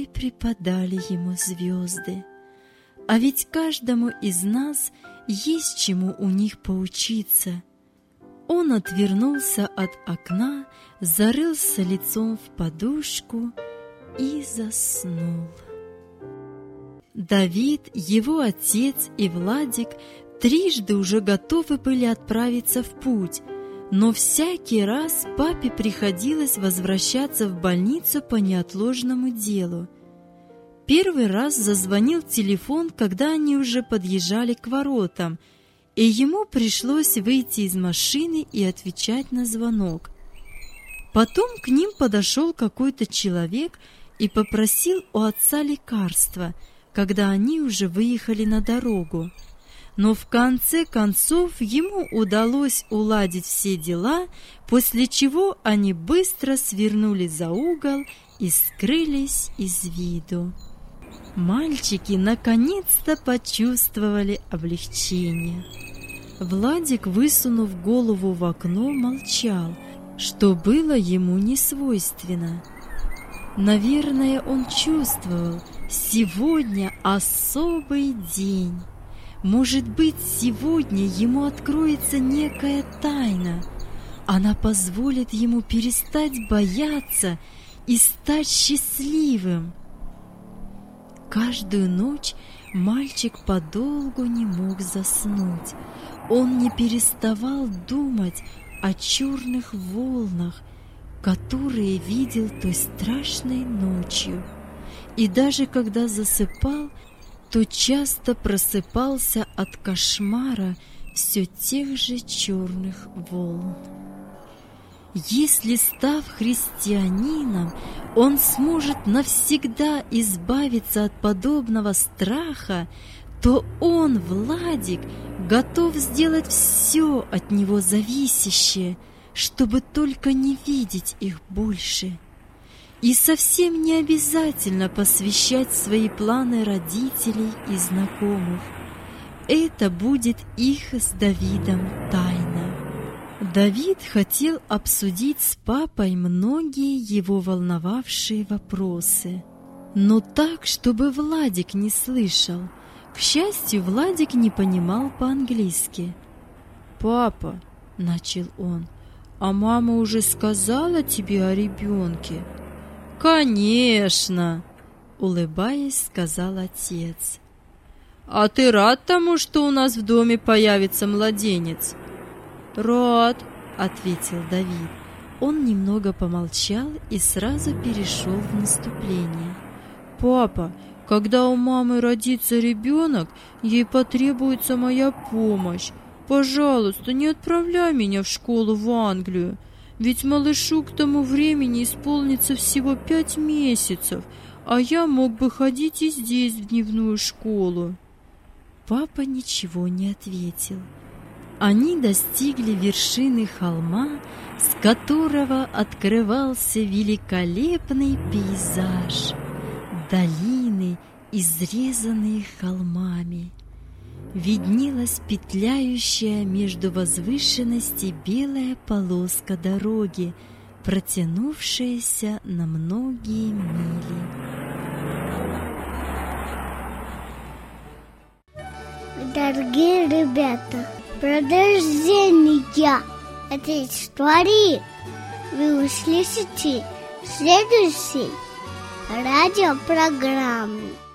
и преподали ему звезды. А ведь каждому из нас есть чему у них поучиться. Он отвернулся от окна, зарылся лицом в подушку и заснул. Давид, его отец и Владик трижды уже готовы были отправиться в путь, но всякий раз папе приходилось возвращаться в больницу по неотложному делу. Первый раз зазвонил телефон, когда они уже подъезжали к воротам, и ему пришлось выйти из машины и отвечать на звонок. Потом к ним подошел какой-то человек и попросил у отца лекарства, когда они уже выехали на дорогу. Но в конце концов ему удалось уладить все дела, после чего они быстро свернули за угол и скрылись из виду. Мальчики наконец-то почувствовали облегчение. Владик, высунув голову в окно, молчал, что было ему не свойственно. Наверное, он чувствовал, сегодня особый день. Может быть, сегодня ему откроется некая тайна. Она позволит ему перестать бояться и стать счастливым. Каждую ночь мальчик подолгу не мог заснуть. Он не переставал думать о черных волнах, которые видел той страшной ночью. И даже когда засыпал, то часто просыпался от кошмара все тех же черных волн. Если, став христианином, он сможет навсегда избавиться от подобного страха, то он, Владик, готов сделать все от него зависящее, чтобы только не видеть их больше. И совсем не обязательно посвящать свои планы родителей и знакомых. Это будет их с Давидом тайна. Давид хотел обсудить с папой многие его волновавшие вопросы, но так, чтобы Владик не слышал. К счастью, Владик не понимал по-английски. «Папа», — начал он, — «а мама уже сказала тебе о ребенке?» «Конечно!» — улыбаясь, сказал отец. «А ты рад тому, что у нас в доме появится младенец?» «Рад», — ответил Давид. Он немного помолчал и сразу перешел в наступление. «Папа, когда у мамы родится ребенок, ей потребуется моя помощь. Пожалуйста, не отправляй меня в школу в Англию. Ведь малышу к тому времени исполнится всего 5 месяцев, а я мог бы ходить и здесь в дневную школу». Папа ничего не ответил. Они достигли вершины холма, с которого открывался великолепный пейзаж. Долины, изрезанные холмами. Виднелась петляющая между возвышенностей белая полоска дороги, протянувшаяся на многие мили. Дорогие ребята, продолжение этой истории вы услышите в следующей радиопрограмме.